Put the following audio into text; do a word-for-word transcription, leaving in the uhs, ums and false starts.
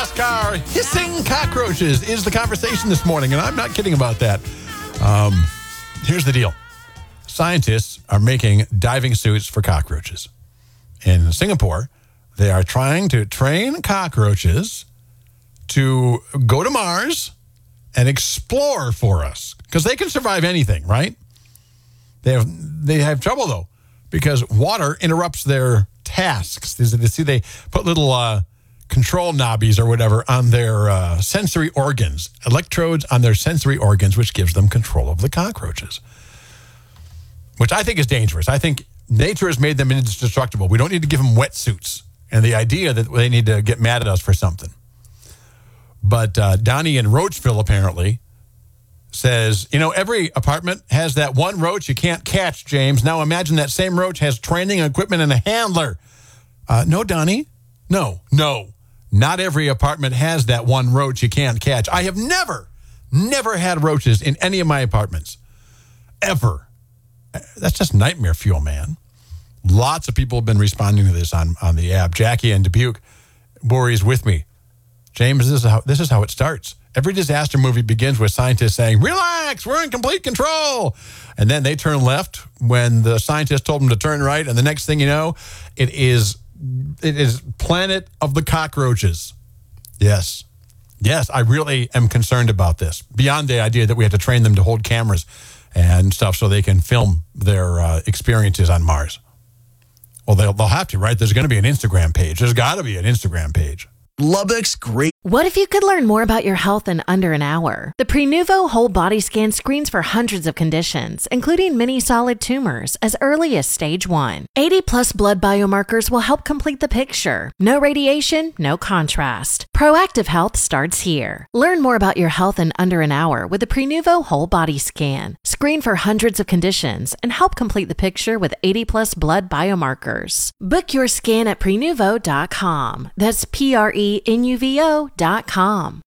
NASCAR. Hissing cockroaches is the conversation this morning, and I'm not kidding about that. Um, here's the deal. Scientists are making diving suits for cockroaches. In Singapore, they are trying to train cockroaches to go to Mars and explore for us, because they can survive anything, right? They have they have trouble, though, because water interrupts their tasks. They see they put little uh, control knobbies or whatever on their uh, sensory organs, electrodes on their sensory organs, which gives them control of the cockroaches, which I think is dangerous. I think nature has made them indestructible. We don't need to give them wetsuits and the idea that they need to get mad at us for something. But uh, Donnie in Roachville apparently says, you know, every apartment has that one roach you can't catch, James. Now imagine that same roach has training, equipment, and a handler. Uh, no, Donnie. No, no. Not every apartment has that one roach you can't catch. I have never, never had roaches in any of my apartments. Ever. That's just nightmare fuel, man. Lots of people have been responding to this on, on the app. Jackie in Dubuque worries with me. James, this is how this is how it starts. Every disaster movie begins with scientists saying, relax, we're in complete control. And then they turn left when the scientist told them to turn right. And the next thing you know, it is it is Planet of the Cockroaches. Yes. Yes, I really am concerned about this. Beyond the idea that we have to train them to hold cameras and stuff so they can film their uh, experiences on Mars. Well, they'll, they'll have to, right? There's going to be an Instagram page. There's got to be an Instagram page. Lubbock's great. What if you could learn more about your health in under an hour? The Prenuvo Whole Body Scan screens for hundreds of conditions, including many solid tumors, as early as stage one. eighty plus blood biomarkers will help complete the picture. No radiation, no contrast. Proactive health starts here. Learn more about your health in under an hour with the Prenuvo Whole Body Scan. Screen for hundreds of conditions and help complete the picture with eighty plus blood biomarkers. Book your scan at prenuvo dot com. That's P R E N U V O dot com.